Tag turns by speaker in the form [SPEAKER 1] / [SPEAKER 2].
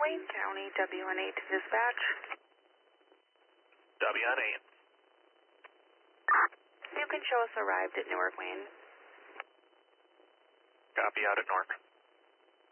[SPEAKER 1] Wayne County, WN8 to dispatch.
[SPEAKER 2] WN8.
[SPEAKER 1] You can show us arrived at Newark, Wayne.
[SPEAKER 2] Copy out at Newark.